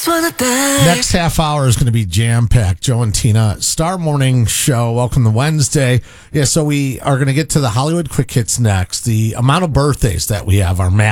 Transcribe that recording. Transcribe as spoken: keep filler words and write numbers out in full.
wanna dance. Next half hour is going to be jam-packed. Joe and Tina, Star Morning Show. Welcome to Wednesday. Yeah, so we are going to get to the Hollywood Quick Hits next. The amount of birthdays that we have are massive.